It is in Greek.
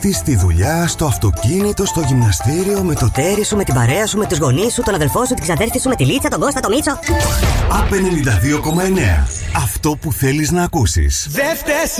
σπίτι, στη δουλειά, στο αυτοκίνητο, στο γυμναστήριο, με το τέρι σου, με την παρέα σου, με τους γονείς σου, τον αδελφό σου, την ξαδέρφη σου, με τη Λίτσα, τον Κώστα, τον Μίτσο. ΑΠ 92,9. Αυτό που θέλεις να ακούσεις. Δεν φταίς